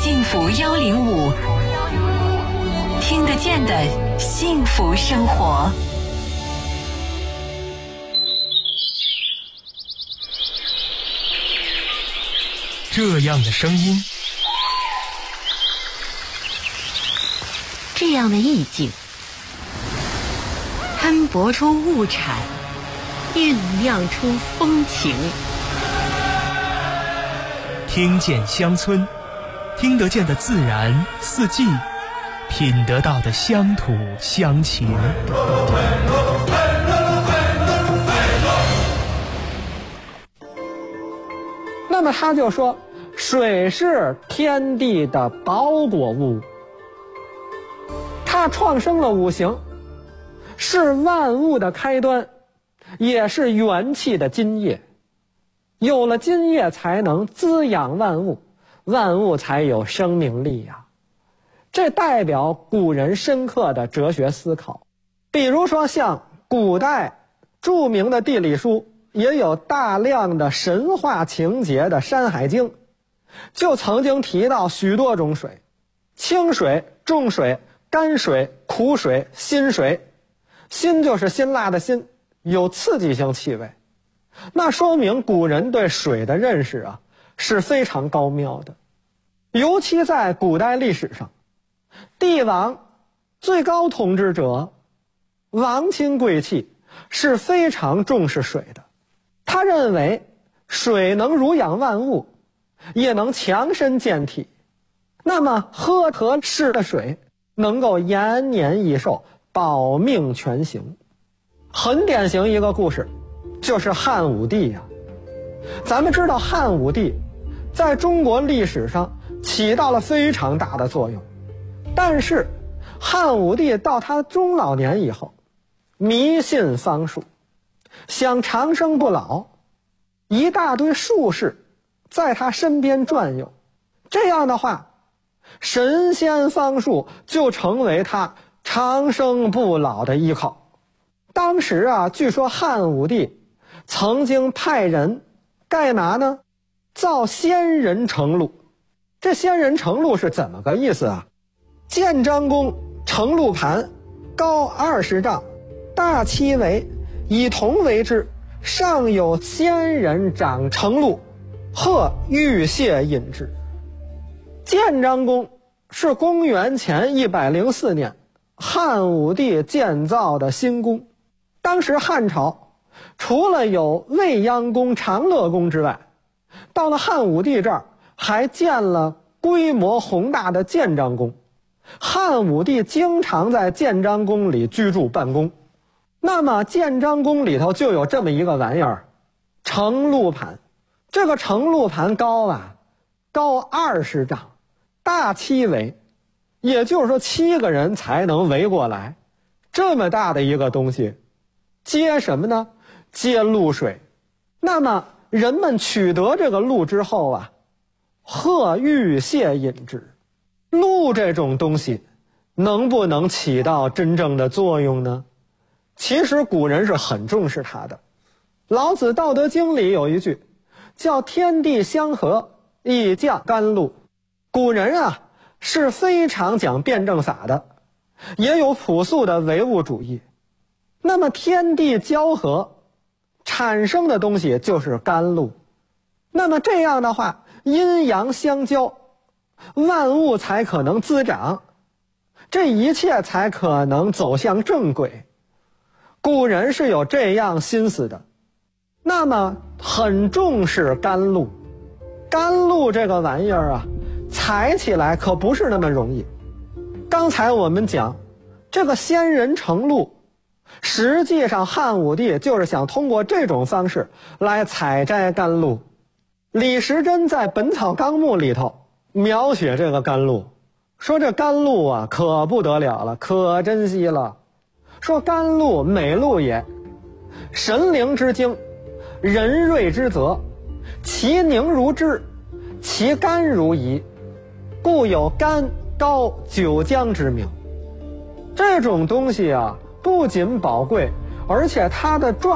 幸福105，听得见的幸福生活。 这样的声音， 这样的意境，摊薄出物产，酝酿出风情。 听见乡村，听得见的自然四季，品得到的乡土乡情。 那么他就说，水是天地的包裹物，它创生了五行，是万物的开端，也是元气的津液。有了津液才能滋养万物，万物才有生命力呀。这代表古人深刻的哲学思考。比如说像古代著名的地理书，也有大量的神话情节的《山海经》，就曾经提到许多种水：清水、重水、甘水、苦水、辛水。辛就是辛辣的辛，有刺激性气味。那说明古人对水的认识啊是非常高妙的。尤其在古代历史上，帝王最高统治者王亲贵戚是非常重视水的。他认为水能濡养万物，也能强身健体。那么喝合适的水能够延年益寿，保命全行。很典型一个故事就是汉武帝呀。咱们知道汉武帝在中国历史上起到了非常大的作用，但是汉武帝到他中老年以后，迷信方术，想长生不老，一大堆术士在他身边转悠，这样的话，神仙方术就成为他长生不老的依靠。当时啊，据说汉武帝曾经派人干嘛呢？造仙人成路。这仙人成路是怎么个意思啊？建章宫成路盘，高20丈，大7围，以铜为之，上有仙人掌成路，鹤玉蟹引之。建章宫是公元前104年汉武帝建造的新宫。当时汉朝除了有未央宫、长乐宫之外，到了汉武帝这儿还建了规模宏大的建章宫。汉武帝经常在建章宫里居住办公。那么建章宫里头就有这么一个玩意儿，成路盘。这个成路盘高20丈，大7围，也就是说7个人才能围过来。这么大的一个东西，接什么呢？接露水。那么人们取得这个露之后啊，鹤玉蟹引之。露这种东西能不能起到真正的作用呢？其实古人是很重视它的。老子《道德经》里有一句叫天地相合，以降甘露。古人啊是非常讲辩证法的，也有朴素的唯物主义。那么天地交合产生的东西就是甘露。那么这样的话，阴阳相交，万物才可能滋长，这一切才可能走向正轨。古人是有这样心思的。那么很重视甘露。甘露这个玩意儿啊，采起来可不是那么容易。刚才我们讲这个仙人成路，实际上汉武帝就是想通过这种方式来采摘甘露。李时珍在《本草纲目》里头描写这个甘露，说这甘露啊可不得了了，可珍惜了。说甘露美露也，神灵之精，人瑞之泽，其凝如脂，其甘如饴，故有甘高九江之名。这种东西啊不仅宝贵，而且它的状